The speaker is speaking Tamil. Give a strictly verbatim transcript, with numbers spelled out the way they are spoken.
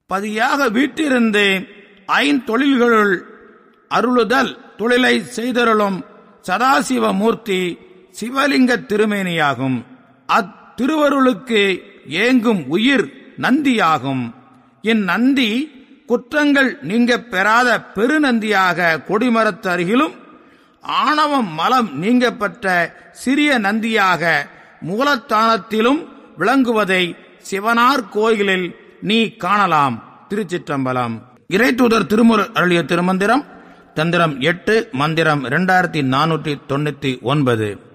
பதியாக வீட்டிலிருந்து ஐந்தொழில்களுள் அருளுதல் தொழிலை செய்தருளும் சதாசிவமூர்த்தி சிவலிங்க திருமேனியாகும். அத்திருவருளுக்கு ஏங்கும் உயிர் நந்தியாகும். இந்நந்தி குற்றங்கள் நீங்க பெறாத பெருநந்தியாக கொடிமரத்து அருகிலும், ஆணவம் மலம் நீங்க பெற்ற சிறிய நந்தியாக மூலத்தானத்திலும் விளங்குவதை சிவனார் கோயிலில் நீ காணலாம். திருச்சிற்றம்பலம். இறைத்தூதர் திருமுரு அருளிய திருமந்திரம் தந்திரம் எட்டு, மந்திரம் இரண்டாயிரத்தி நானூற்றி தொண்ணூத்தி ஒன்பது.